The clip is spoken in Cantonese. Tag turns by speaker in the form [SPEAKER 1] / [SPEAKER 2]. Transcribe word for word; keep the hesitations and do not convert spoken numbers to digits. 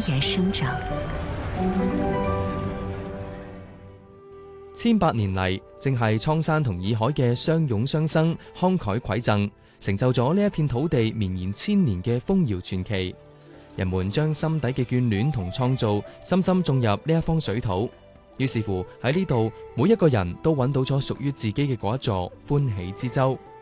[SPEAKER 1] 延生長。
[SPEAKER 2] 千百年嚟，正係蒼山同洱海嘅相擁相生、慷慨饋贈，成就咗呢一片土地綿延千年嘅豐饒傳奇。人們將心底嘅眷戀同創造深深種入呢一方水土，於是乎喺呢度，每一個人都揾到咗屬於自己嘅嗰一座歡喜之洲。